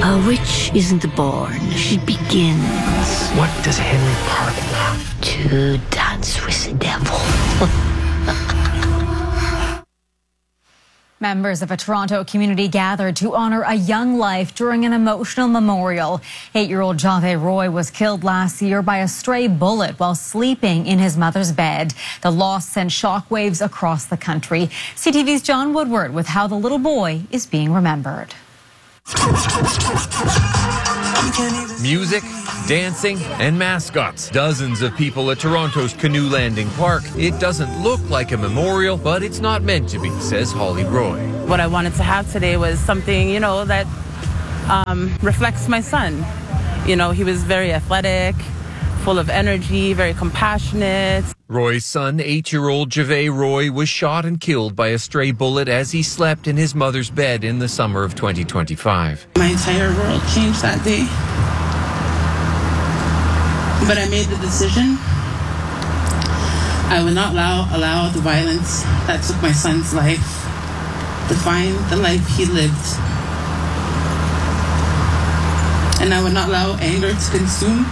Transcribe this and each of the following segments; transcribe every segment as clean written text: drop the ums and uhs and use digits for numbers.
A witch isn't born, she begins. What does Henry Park want? To dance with the devil. Members of a Toronto community gathered to honor a young life during an emotional memorial. 8-year-old Jave Roy was killed last year by a stray bullet while sleeping in his mother's bed. The loss sent shockwaves across the country. CTV's John Woodward with how the little boy is being remembered. Music, dancing, and mascots. Dozens of people at Toronto's Canoe Landing Park. It doesn't look like a memorial, but it's not meant to be, says Holly Roy. What I wanted to have today was something, that reflects my son. He was very athletic, full of energy, very compassionate. Roy's son, 8-year-old Jave Roy, was shot and killed by a stray bullet as he slept in his mother's bed in the summer of 2025. My entire world changed that day. But I made the decision. I would not allow the violence that took my son's life define the life he lived. And I would not allow anger to consume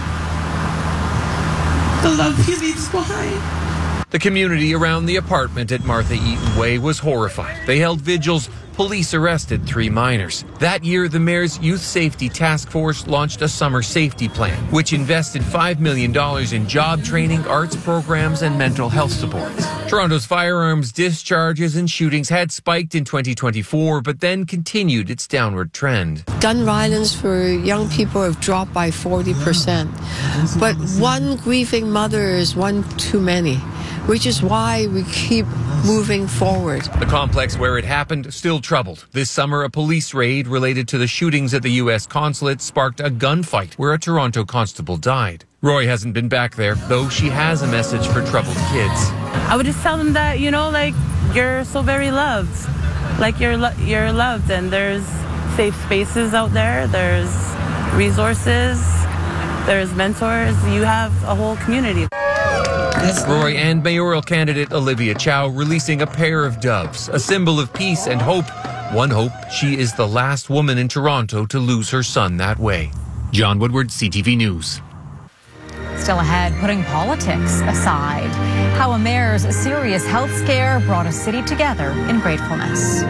the love he leaves behind. The community around the apartment at Martha Eaton Way was horrified. They held vigils. Police arrested 3 minors. That year, the mayor's Youth Safety Task Force launched a summer safety plan, which invested $5 million in job training, arts programs, and mental health supports. Toronto's firearms discharges and shootings had spiked in 2024, but then continued its downward trend. Gun violence for young people have dropped by 40%. But one grieving mother is one too many, which is why we keep moving forward. The complex where it happened still troubled. This summer, a police raid related to the shootings at the U.S. consulate sparked a gunfight where a Toronto constable died. Roy hasn't been back there, though she has a message for troubled kids. I would just tell them that, you're so very loved. You're loved, and there's safe spaces out there. There's resources. There's mentors. You have a whole community. Roy and mayoral candidate Olivia Chow releasing a pair of doves, a symbol of peace and hope. One hope, she is the last woman in Toronto to lose her son that way. John Woodward, CTV News. Still ahead, putting politics aside, how a mayor's serious health scare brought a city together in gratefulness.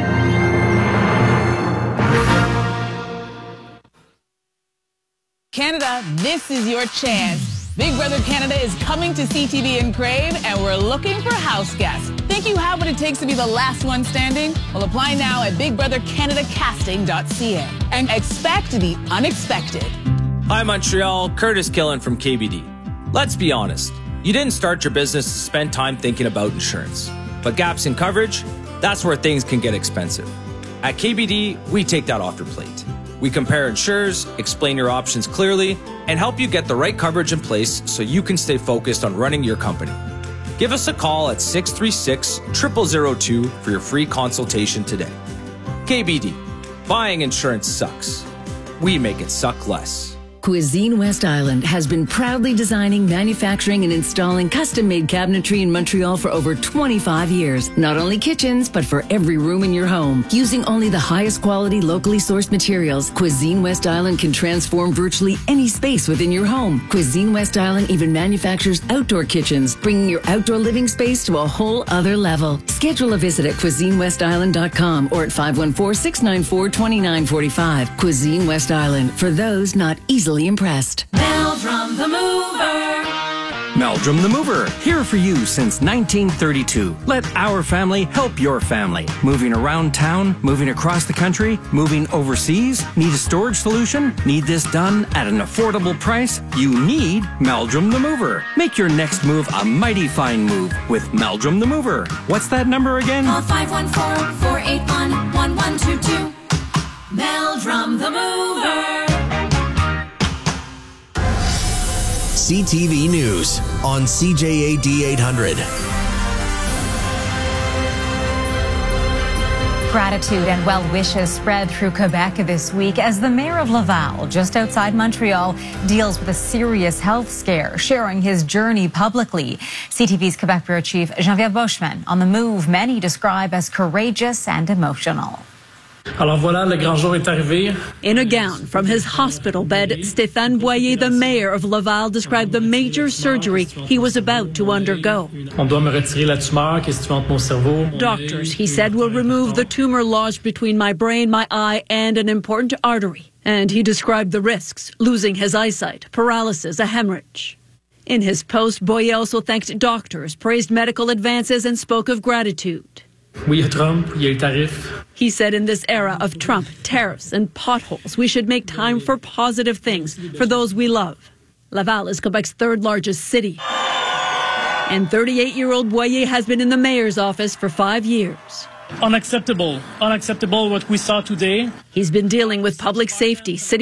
Canada, this is your chance. Big Brother Canada is coming to CTV in Crave, and we're looking for house guests. Think you have what it takes to be the last one standing? Well, apply now at bigbrothercanadacasting.ca and expect the unexpected. Hi, Montreal. Curtis Killen from KBD. Let's be honest. You didn't start your business to spend time thinking about insurance. But gaps in coverage, that's where things can get expensive. At KBD, we take that off your plate. We compare insurers, explain your options clearly, and help you get the right coverage in place so you can stay focused on running your company. Give us a call at 636-0002 for your free consultation today. KBD, buying insurance sucks. We make it suck less. Cuisine West Island has been proudly designing, manufacturing, and installing custom-made cabinetry in Montreal for over 25 years. Not only kitchens, but for every room in your home. Using only the highest quality, locally sourced materials, Cuisine West Island can transform virtually any space within your home. Cuisine West Island even manufactures outdoor kitchens, bringing your outdoor living space to a whole other level. Schedule a visit at cuisinewestisland.com or at 514-694-2945. Cuisine West Island, for those not easily impressed. Meldrum the Mover. Meldrum the Mover, here for you since 1932. Let our family help your family. Moving around town, moving across the country, moving overseas. Need a storage solution? Need this done at an affordable price? You need Meldrum the Mover. Make your next move a mighty fine move with Meldrum the Mover. What's that number again? Call 514-481-1122. Meldrum the Mover. CTV News on CJAD 800. Gratitude and well wishes spread through Quebec this week as the mayor of Laval, just outside Montreal, deals with a serious health scare, sharing his journey publicly. CTV's Quebec Bureau Chief Geneviève Boschman on the move many describe as courageous and emotional. Alors voilà, le grand jour est arrivé. In a gown from his hospital bed, Stéphane Boyer, the mayor of Laval, described the major surgery he was about to undergo. On doit me retirer la tumeur qui est située entre mon cerveau. Doctors, he said, will remove the tumor lodged between my brain, my eye, and an important artery. And he described the risks, losing his eyesight, paralysis, a hemorrhage. In his post, Boyer also thanked doctors, praised medical advances, and spoke of gratitude. Oui, il y a Trump, il y a le tarif. He said in this era of Trump, tariffs, and potholes, we should make time for positive things, for those we love. Laval is Quebec's third largest city. And 38-year-old Boyer has been in the mayor's office for 5 years. Unacceptable. Unacceptable what we saw today. He's been dealing with public safety, city